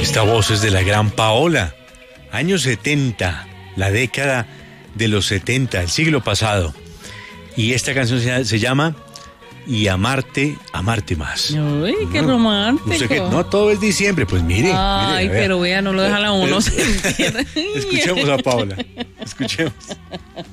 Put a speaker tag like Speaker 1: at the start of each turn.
Speaker 1: Esta voz es de la gran Paola. Años 70, la década de los 70, el siglo pasado. Y esta canción se llama Y amarte, amarte más.
Speaker 2: Uy, qué romántico.
Speaker 1: Usted que no todo es diciembre, pues mire.
Speaker 2: Ay,
Speaker 1: mire,
Speaker 2: pero vea, no lo dejan a uno sentir.
Speaker 1: Escuchemos a Paola. Escuchemos.